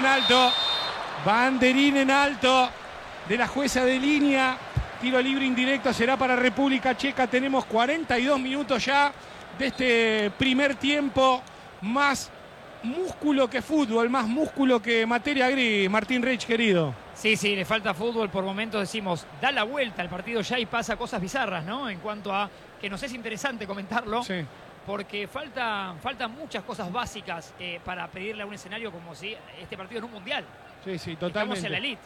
en alto. Banderín en alto de la jueza de línea. Tiro libre indirecto será para República Checa. Tenemos 42 minutos ya de este primer tiempo. Más músculo que fútbol, más músculo que materia gris. Martín Reich, querido. Sí, le falta fútbol. Por momentos decimos, da la vuelta al partido ya y pasa cosas bizarras, ¿no? En cuanto a que nos es interesante comentarlo. Sí. Porque faltan muchas cosas básicas para pedirle a un escenario como si este partido es un mundial. Sí, totalmente. Estamos en la elite.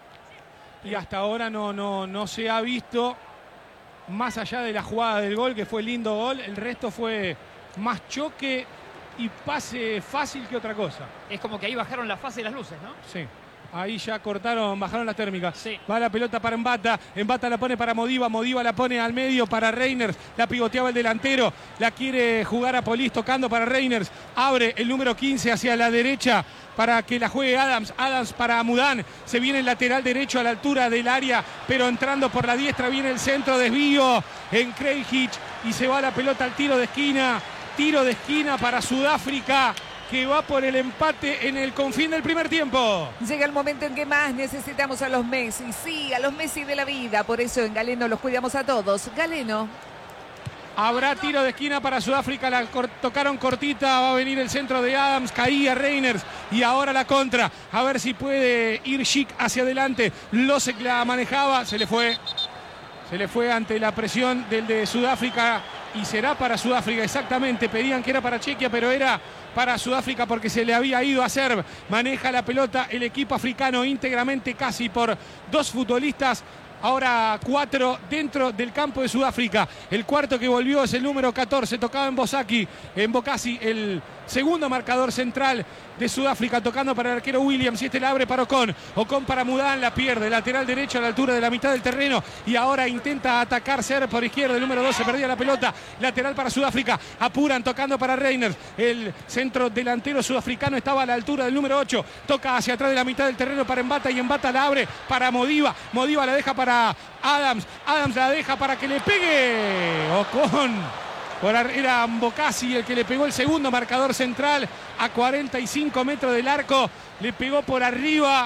Y hasta ahora no se ha visto, más allá de la jugada del gol, que fue lindo gol, el resto fue más choque y pase fácil que otra cosa. Es como que ahí bajaron la fase de las luces, ¿no? Sí. Ahí ya bajaron las térmicas. Sí. Va la pelota para Mbata. Mbata la pone para Modiva. Modiva la pone al medio para Reiners. La pivoteaba el delantero. La quiere jugar a Polis tocando para Reiners. Abre el número 15 hacia la derecha para que la juegue Adams. Adams para Mudán. Se viene el lateral derecho a la altura del área, pero entrando por la diestra viene el centro. Desvío en Krejcic y se va la pelota al tiro de esquina. Tiro de esquina para Sudáfrica, que va por el empate en el confín del primer tiempo. Llega el momento en que más necesitamos a los Messi. Sí, a los Messi de la vida. Por eso en Galeno los cuidamos a todos. Galeno. Habrá tiro de esquina para Sudáfrica. La tocaron cortita. Va a venir el centro de Adams. Caía Reiners. Y ahora la contra. A ver si puede ir Schick hacia adelante. Losek la manejaba. Se le fue. Se le fue ante la presión del de Sudáfrica. Y será para Sudáfrica, exactamente. Pedían que era para Chequia, pero era para Sudáfrica porque se le había ido a Serv. Maneja la pelota el equipo africano íntegramente, casi por dos futbolistas. Ahora 4 dentro del campo de Sudáfrica. El cuarto que volvió es el número 14. Tocaba en Bokasi, el segundo marcador central de Sudáfrica, tocando para el arquero Williams. Y este la abre para Ocon. Ocon para Mudán, la pierde. Lateral derecho a la altura de la mitad del terreno. Y ahora intenta atacar Ser por izquierda. El número 12 perdía la pelota. Lateral para Sudáfrica. Apuran tocando para Reiners. El centro delantero sudafricano estaba a la altura del número 8. Toca hacia atrás de la mitad del terreno para Mbata. Y Mbata la abre para Modiva. Modiva la deja para Adams. Adams la deja para que le pegue Ocon. Era Bokasi el que le pegó el segundo marcador central a 45 metros del arco. Le pegó por arriba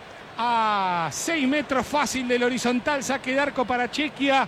a 6 metros fácil del horizontal. Saque de arco para Chequia.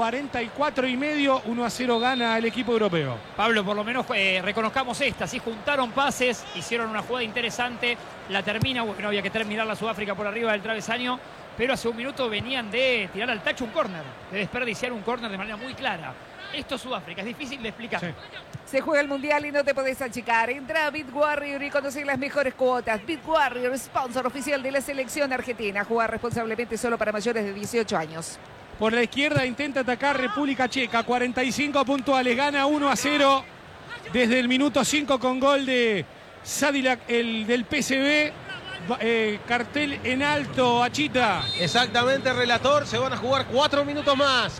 44,5. 1-0 gana el equipo europeo. Pablo, por lo menos reconozcamos esta. Sí, juntaron pases, hicieron una jugada interesante. La termina, bueno, había que terminar la Sudáfrica por arriba del travesaño. Pero hace un minuto venían de tirar al tacho un córner, de desperdiciar un córner de manera muy clara. Esto es Sudáfrica, es difícil de explicar. Sí. Se juega el Mundial y no te podés achicar. Entra a BitWarrior y conoce las mejores cuotas. BitWarrior, sponsor oficial de la selección argentina. Jugar responsablemente solo para mayores de 18 años. Por la izquierda intenta atacar República Checa. 45 puntuales, gana 1-0 desde el minuto 5 con gol de Sadilak, el del PSV. Cartel en alto, Achita. Exactamente, relator. Se van a jugar 4 minutos más.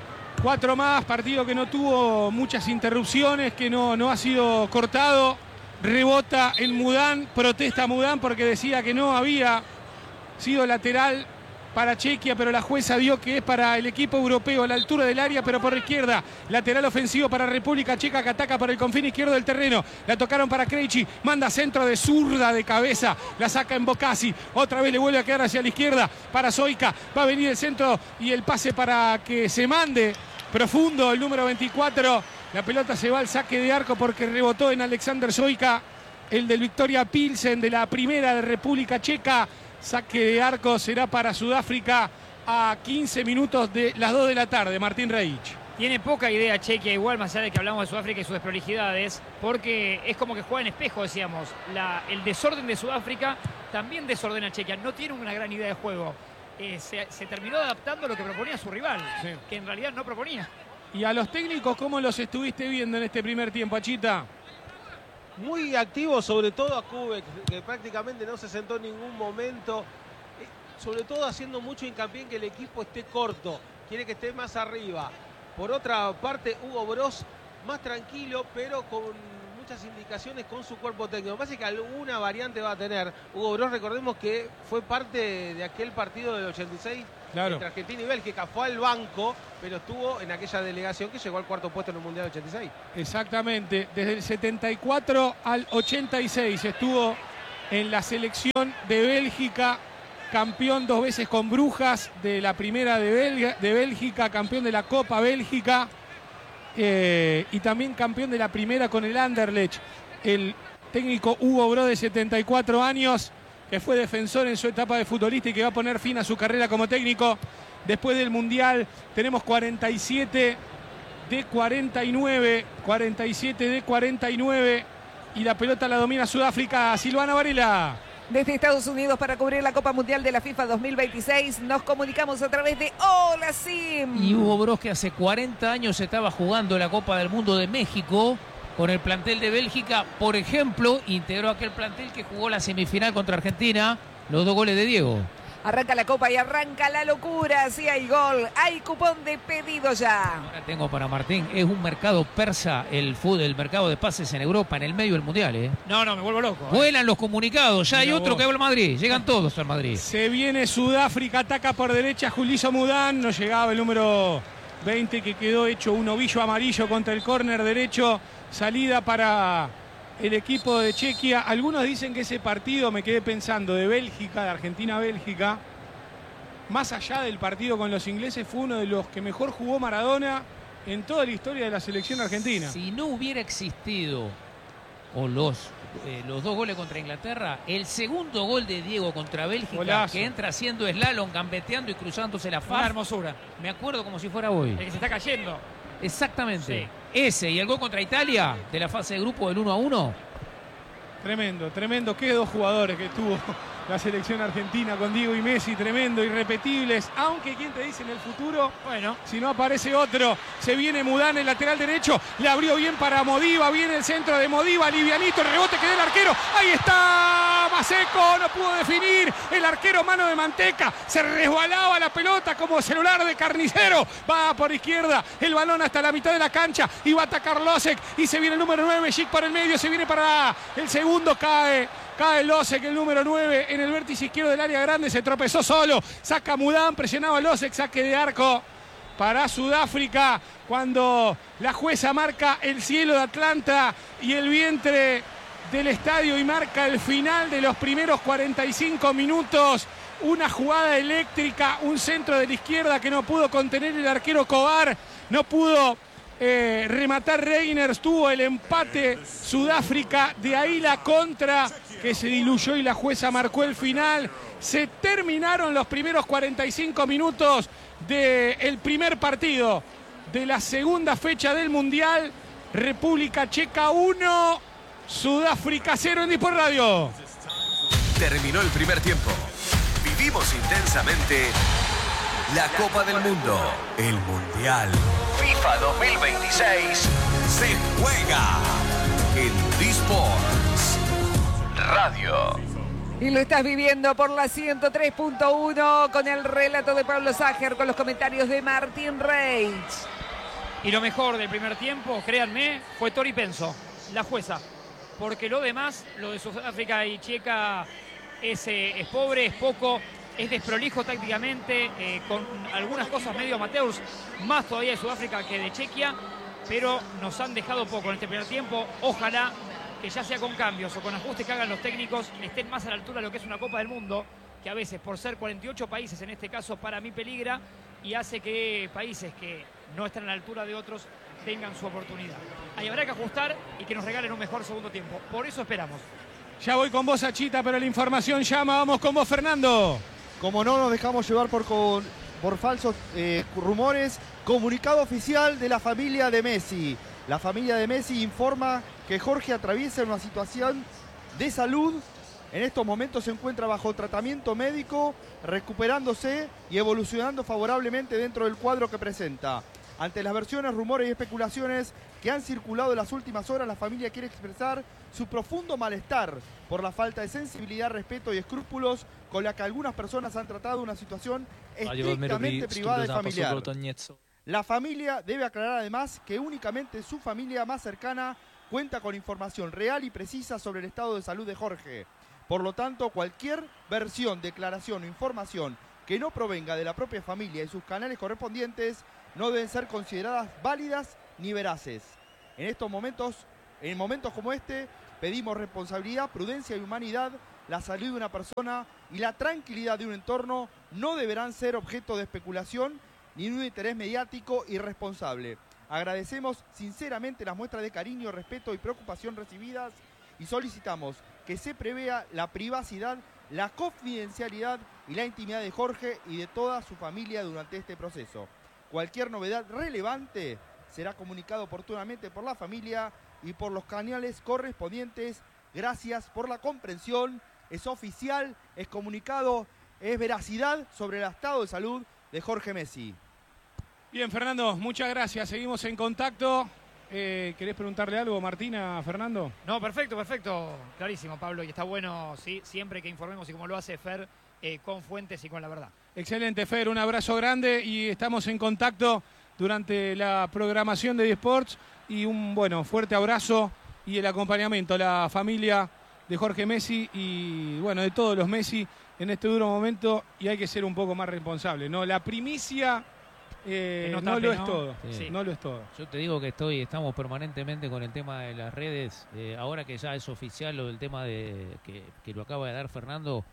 4 más, partido que no tuvo muchas interrupciones, que no ha sido cortado. Rebota en Mudán, protesta Mudán porque decía que no había sido lateral para Chequia, pero la jueza dio que es para el equipo europeo a la altura del área, pero por la izquierda. Lateral ofensivo para República Checa, que ataca por el confín izquierdo del terreno. La tocaron para Krejci, manda centro de zurda de cabeza, la saca en Bokasi. Otra vez le vuelve a quedar hacia la izquierda para Zoica. Va a venir el centro y el pase para que se mande profundo el número 24. La pelota se va al saque de arco porque rebotó en Alexander Zoica, el del Victoria Pilsen de la primera de República Checa. Saque de arco será para Sudáfrica a 15 minutos de las 2 de la tarde. Martín Reich. Tiene poca idea Chequia, igual, más allá de que hablamos de Sudáfrica y sus desprolijidades, porque es como que juega en espejo, decíamos. El desorden de Sudáfrica también desordena a Chequia. No tiene una gran idea de juego. Se terminó adaptando a lo que proponía su rival, sí, que en realidad no proponía. ¿Y a los técnicos cómo los estuviste viendo en este primer tiempo, Achita? Muy activo, sobre todo a Kubek, que prácticamente no se sentó en ningún momento. Sobre todo haciendo mucho hincapié en que el equipo esté corto. Quiere que esté más arriba. Por otra parte, Hugo Broz más tranquilo, pero con muchas indicaciones con su cuerpo técnico. Parece que alguna variante va a tener. Hugo Broz, recordemos que fue parte de aquel partido del 86, claro, entre Argentina y Bélgica. Fue al banco, pero estuvo en aquella delegación que llegó al cuarto puesto en el Mundial del 86. Exactamente, desde el 74 al 86 estuvo en la selección de Bélgica, campeón 2 veces con Brujas de la primera de Bélgica, campeón de la Copa Bélgica y también campeón de la primera con el Anderlecht. El técnico Hugo Brood, de 74 años, que fue defensor en su etapa de futbolista y que va a poner fin a su carrera como técnico después del Mundial. Tenemos 47 de 49, 47 de 49 y la pelota la domina Sudáfrica. Silvana Varela. Desde Estados Unidos para cubrir la Copa Mundial de la FIFA 2026 nos comunicamos a través de Hola Sim. Y Hugo Brood, que hace 40 años estaba jugando la Copa del Mundo de México con el plantel de Bélgica, por ejemplo, integró aquel plantel que jugó la semifinal contra Argentina, los 2 goles de Diego. Arranca la Copa y arranca la locura. Si hay gol, hay cupón de pedido ya. Ahora tengo para Martín, es un mercado persa el fútbol, el mercado de pases en Europa, en el medio del Mundial, ¿eh? No, me vuelvo loco. Vuelan los comunicados, ya hay otro que va al Madrid, llegan todos al Madrid. Se viene Sudáfrica, ataca por derecha Julizo Mudán, no llegaba el número 20 que quedó hecho un ovillo amarillo contra el córner derecho. Salida para el equipo de Chequia. Algunos dicen que ese partido, me quedé pensando, de Bélgica, de Argentina-Bélgica, más allá del partido con los ingleses, fue uno de los que mejor jugó Maradona en toda la historia de la selección argentina. Si no hubiera existido o los 2 goles contra Inglaterra, el segundo gol de Diego contra Bélgica, golazo, que entra haciendo slalom, gambeteando y cruzándose la Una faz. hermosura. Me acuerdo como si fuera hoy. El que se está cayendo. Exactamente. Sí. Ese y el gol contra Italia de la fase de grupo del 1-1. Tremendo, tremendo. Qué 2 jugadores que tuvo la selección argentina con Diego y Messi, tremendo, irrepetibles. Aunque, ¿quién te dice en el futuro? Bueno, Si no aparece otro, se viene Mudán, el lateral derecho, le abrió bien para Modiva, viene el centro de Modiva, livianito, el rebote que da el arquero, ahí está Maseco, no pudo definir, el arquero mano de manteca, se resbalaba la pelota como celular de carnicero, va por izquierda, el balón hasta la mitad de la cancha, y va a atacar Losek, y se viene el número 9, Schick por el medio, se viene para el segundo, cae Losek, el número 9, en el vértice izquierdo del área grande, se tropezó solo, saca Mudán, presionaba Losek, saque de arco para Sudáfrica, cuando la jueza marca el cielo de Atlanta y el vientre del estadio y marca el final de los primeros 45 minutos. Una jugada eléctrica, un centro de la izquierda que no pudo contener el arquero Cobar, no pudo rematar Reiners, tuvo el empate Sudáfrica, de ahí la contra que se diluyó y la jueza marcó el final. Se terminaron los primeros 45 minutos del primer partido de la segunda fecha del Mundial. República Checa 1, Sudáfrica 0 en Disport Radio. Terminó el primer tiempo. Vivimos intensamente la Copa del Mundo, el Mundial. FIFA 2026 se juega en Disports Radio. Y lo estás viviendo por la 103.1 con el relato de Pablo Ságer, con los comentarios de Martín Reich. y lo mejor del primer tiempo, créanme, fue Tori Penso, la jueza. Porque lo demás, lo de Sudáfrica y Checa, es pobre, es poco, es desprolijo tácticamente, con algunas cosas medio amateurs, más todavía de Sudáfrica que de Chequia, pero nos han dejado poco en este primer tiempo. Ojalá que ya sea con cambios o con ajustes que hagan los técnicos, estén más a la altura de lo que es una Copa del Mundo, que a veces por ser 48 países en este caso para mí peligra y hace que países que no están a la altura de otros tengan su oportunidad. Ahí habrá que ajustar y que nos regalen un mejor segundo tiempo. Por eso esperamos. Ya voy con vos, Achita, pero la información llama. Vamos con vos, Fernando. Como no nos dejamos llevar por falsos rumores, comunicado oficial de la familia de Messi. La familia de Messi informa que Jorge atraviesa una situación de salud. En estos momentos se encuentra bajo tratamiento médico, recuperándose y evolucionando favorablemente dentro del cuadro que presenta. Ante las versiones, rumores y especulaciones que han circulado en las últimas horas, la familia quiere expresar su profundo malestar por la falta de sensibilidad, respeto y escrúpulos con la que algunas personas han tratado una situación estrictamente privada y familiar. La familia debe aclarar además que únicamente su familia más cercana cuenta con información real y precisa sobre el estado de salud de Jorge. Por lo tanto, cualquier versión, declaración o información que no provenga de la propia familia y sus canales correspondientes no deben ser consideradas válidas ni veraces. En momentos como este, pedimos responsabilidad, prudencia y humanidad la salud de una persona y la tranquilidad de un entorno no deberán ser objeto de especulación ni de un interés mediático irresponsable. Agradecemos sinceramente las muestras de cariño, respeto y preocupación recibidas y solicitamos que se prevea la privacidad, la confidencialidad y la intimidad de Jorge y de toda su familia durante este proceso. Cualquier novedad relevante será comunicado oportunamente por la familia y por los canales correspondientes. Gracias por la comprensión. Es oficial, es comunicado, es veracidad sobre el estado de salud de Jorge Messi. Bien, Fernando, muchas gracias. Seguimos en contacto. ¿Querés preguntarle algo, Martina, a Fernando? No, perfecto. Clarísimo, Pablo. Y está bueno, sí, siempre que informemos y como lo hace Fer, con fuentes y con la verdad. Excelente, Fer. Un abrazo grande y estamos en contacto durante la programación de eSports. Y un fuerte abrazo y el acompañamiento a la familia de Jorge Messi y, de todos los Messi en este duro momento. Y hay que ser un poco más responsable, ¿no? La primicia... no lo es todo. Sí. No lo es todo. Yo te digo que estamos permanentemente con el tema de las redes. Ahora que ya es oficial lo del tema de que lo acaba de dar Fernando,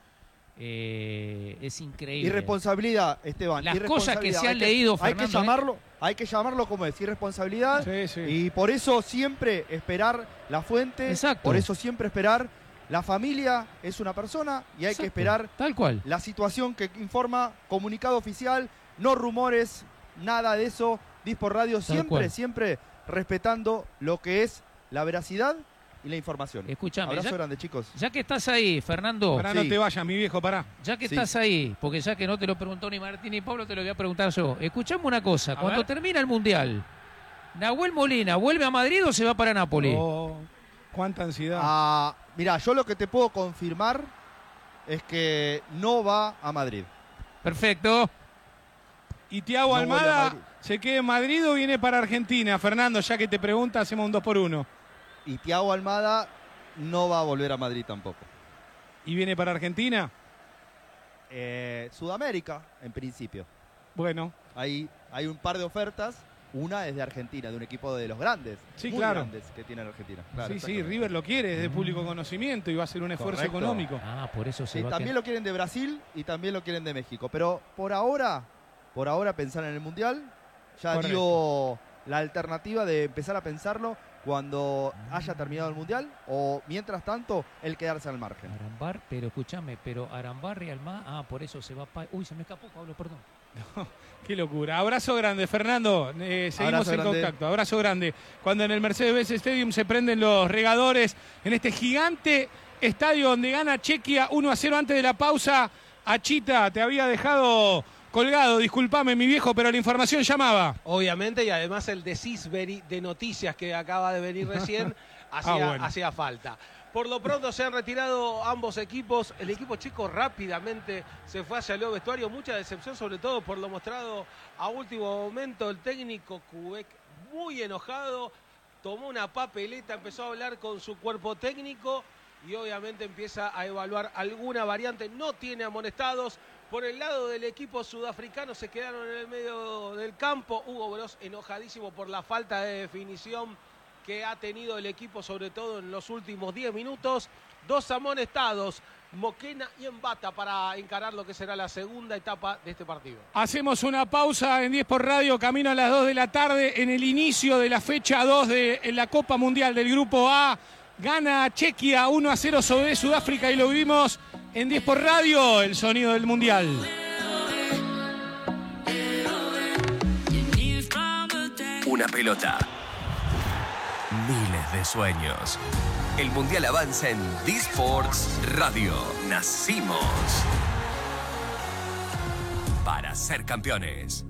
es increíble. Irresponsabilidad, Esteban. Las cosas que se han leído, Fernando. Hay que llamarlo como es, irresponsabilidad. Sí. Y por eso siempre esperar la fuente. Exacto. Por eso siempre esperar. La familia es una persona y hay que esperar tal cual la situación que informa, comunicado oficial, no rumores, nada de eso. Disport Radio siempre respetando lo que es la veracidad y la información. Escúchame, abrazo grande, chicos. Ya que estás ahí, Fernando. No te vayas, mi viejo, pará. Ya que estás ahí, porque ya que no te lo preguntó ni Martín ni Pablo, te lo voy a preguntar yo. Escuchame una cosa, cuando termina el Mundial, ¿Nahuel Molina vuelve a Madrid o se va para Nápoles? Oh, cuánta ansiedad. Mirá, yo lo que te puedo confirmar es que no va a Madrid. Perfecto. ¿Y Thiago Almada se queda en Madrid o viene para Argentina? Fernando, ya que te pregunta, hacemos un 2-1. Y Thiago Almada no va a volver a Madrid tampoco. ¿Y viene para Argentina? Sudamérica, en principio. Bueno. Hay un par de ofertas. Una es de Argentina, de un equipo de los grandes. Sí, muy claro. grandes que tiene Argentina. Claro, sí, River lo quiere, es de público conocimiento y va a ser un esfuerzo económico. Por eso sí, también lo quieren de Brasil y también lo quieren de México. Pero por ahora pensar en el Mundial. Ya dio la alternativa de empezar a pensarlo cuando haya terminado el Mundial o mientras tanto el quedarse al margen. Arambar, pero escúchame, Arambar y Almada, por eso se va. Uy, se me escapó, Pablo, perdón. No, qué locura. Abrazo grande, Fernando. Seguimos en contacto. Abrazo grande. Cuando en el Mercedes-Benz Stadium se prenden los regadores en este gigante estadio donde gana Chequia 1-0 antes de la pausa. Achita, te había dejado colgado, discúlpame mi viejo, pero la información llamaba. Obviamente, y además el desisberi de noticias que acaba de venir recién hacía falta. Por lo pronto se han retirado ambos equipos. El equipo checo rápidamente se fue hacia el vestuario. Mucha decepción, sobre todo por lo mostrado a último momento. El técnico Kubek muy enojado. Tomó una papeleta, empezó a hablar con su cuerpo técnico y obviamente empieza a evaluar alguna variante. No tiene amonestados. Por el lado del equipo sudafricano se quedaron en el medio del campo. Hugo Bros enojadísimo por la falta de definición que ha tenido el equipo, sobre todo en los últimos 10 minutos. 2 amonestados, Moquena y Embata, para encarar lo que será la segunda etapa de este partido. Hacemos una pausa en 10 por Radio, camino a las 2 de la tarde, en el inicio de la fecha 2 de la Copa Mundial del Grupo A. Gana Chequia 1-0 sobre Sudáfrica y lo vivimos en 10 por Radio, el sonido del Mundial. Una pelota. Miles de sueños. El Mundial avanza en eSports Radio. Nacimos para ser campeones.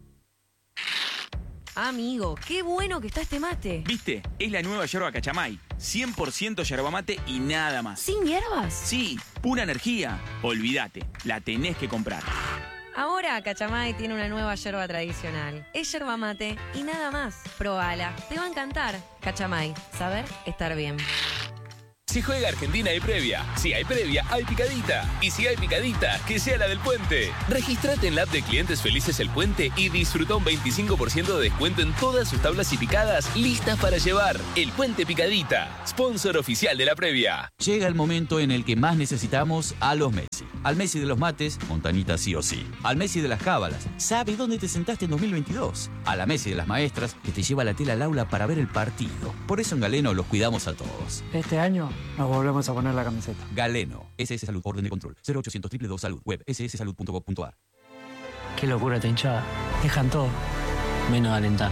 Amigo, qué bueno que está este mate. ¿Viste? Es la nueva yerba Cachamay. 100% yerba mate y nada más. ¿Sin hierbas? Sí, pura energía. Olvídate, la tenés que comprar. Ahora Cachamay tiene una nueva yerba tradicional. Es yerba mate y nada más. Probala, te va a encantar. Cachamay, saber estar bien. Si juega Argentina hay previa, si hay previa hay picadita, y si hay picadita, que sea la del Puente. Regístrate en la app de Clientes Felices El Puente y disfruta un 25% de descuento en todas sus tablas y picadas listas para llevar. El Puente Picadita, sponsor oficial de la previa. Llega el momento en el que más necesitamos a los Messi. Al Messi de los mates, Montanita sí o sí. Al Messi de las cábalas, sabe dónde te sentaste en 2022. A la Messi de las maestras, que te lleva la tela al aula para ver el partido. Por eso en Galeno los cuidamos a todos. Este año nos volvemos a poner la camiseta. Galeno, SS Salud, orden de control, 0800 222 Salud, web sssalud.gov.ar. Qué locura esta hinchada. Dejan todo, menos alentar.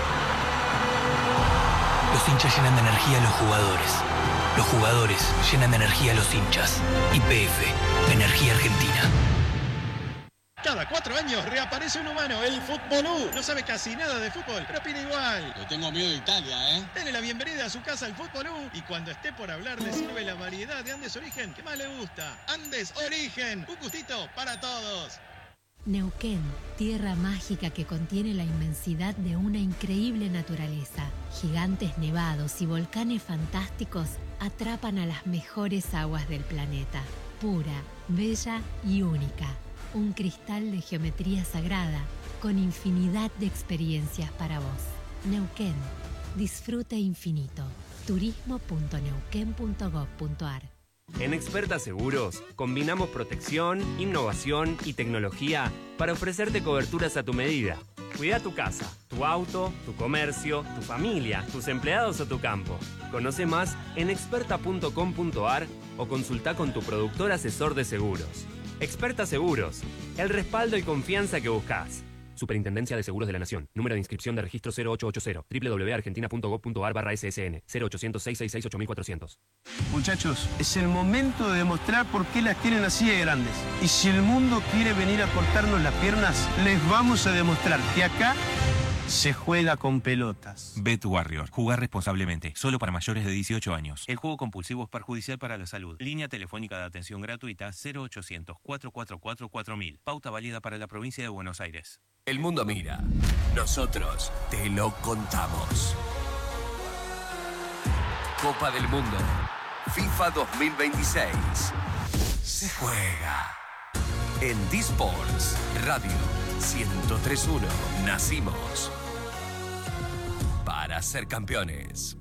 Los hinchas llenan de energía a los jugadores. Los jugadores llenan de energía a los hinchas. YPF, Energía Argentina. Cada 4 años reaparece un humano, el Futbolú. No sabe casi nada de fútbol, pero opina igual. Le tengo miedo de Italia, ¿eh? Dele la bienvenida a su casa al Futbolú y cuando esté por hablar le sirve la variedad de Andes Origen que más le gusta. Andes Origen, un gustito para todos. Neuquén, tierra mágica que contiene la inmensidad de una increíble naturaleza. Gigantes nevados y volcanes fantásticos atrapan a las mejores aguas del planeta. Pura, bella y única. Un cristal de geometría sagrada con infinidad de experiencias para vos. Neuquén, disfrute infinito. turismo.neuquén.gov.ar. En Experta Seguros, combinamos protección, innovación y tecnología para ofrecerte coberturas a tu medida. Cuida tu casa, tu auto, tu comercio, tu familia, tus empleados o tu campo. Conoce más en experta.com.ar o consulta con tu productor asesor de seguros. Experta Seguros, el respaldo y confianza que buscas. Superintendencia de Seguros de la Nación. Número de inscripción de registro 0880. www.argentina.gov.ar/ssn. 0800-666-8400. Muchachos, es el momento de demostrar por qué las tienen así de grandes. Y si el mundo quiere venir a cortarnos las piernas, les vamos a demostrar que acá se juega con pelotas. Bet Warrior. Jugar responsablemente. Solo para mayores de 18 años. El juego compulsivo es perjudicial para la salud. Línea telefónica de atención gratuita 0800-444-4000. Pauta válida para la provincia de Buenos Aires. El mundo mira. Nosotros te lo contamos. Copa del Mundo. FIFA 2026. Se juega. En D-Sports Radio 103.1. Nacimos para ser campeones.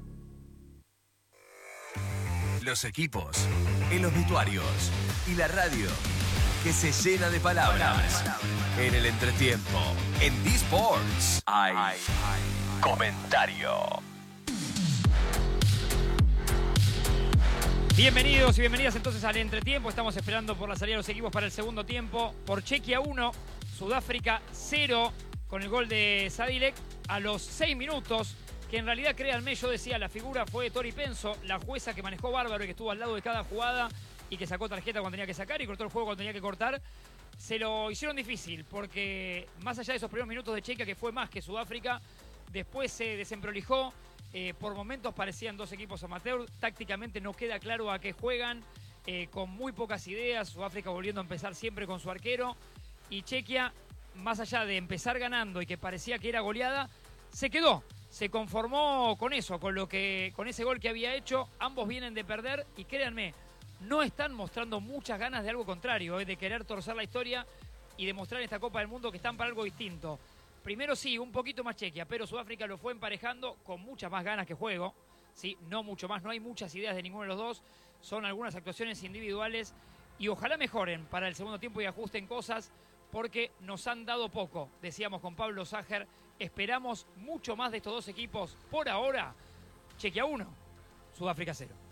Los equipos, el obituarios y la radio que se llena de palabras. En el entretiempo, en D-Sports hay comentario. Bienvenidos y bienvenidas entonces al entretiempo. Estamos esperando por la salida de los equipos para el segundo tiempo. Por Chequia 1, Sudáfrica 0, con el gol de Sadilek a los 6 minutos. Que en realidad, créanme, yo decía, la figura fue Tori Penso, la jueza que manejó bárbaro y que estuvo al lado de cada jugada y que sacó tarjeta cuando tenía que sacar y cortó el juego cuando tenía que cortar. Se lo hicieron difícil porque más allá de esos primeros minutos de Chequia, que fue más que Sudáfrica, después se desemprolijó. Por momentos parecían dos equipos amateur. Tácticamente no queda claro a qué juegan, con muy pocas ideas. Sudáfrica volviendo a empezar siempre con su arquero. Y Chequia, más allá de empezar ganando y que parecía que era goleada, se quedó. Se conformó con eso, con ese gol que había hecho. Ambos vienen de perder y créanme, no están mostrando muchas ganas de algo contrario, de querer torcer la historia y demostrar en esta Copa del Mundo que están para algo distinto. Primero sí, un poquito más Chequia, pero Sudáfrica lo fue emparejando con muchas más ganas que juego. Sí, no mucho más, no hay muchas ideas de ninguno de los dos. Son algunas actuaciones individuales y ojalá mejoren para el segundo tiempo y ajusten cosas porque nos han dado poco. Decíamos con Pablo Ságer, esperamos mucho más de estos dos equipos. Por ahora, Chequia 1, Sudáfrica 0.